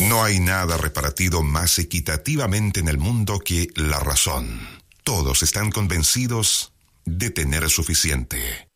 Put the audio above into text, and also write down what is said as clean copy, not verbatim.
No hay nada repartido más equitativamente en el mundo que la razón. Todos están convencidos de tener suficiente.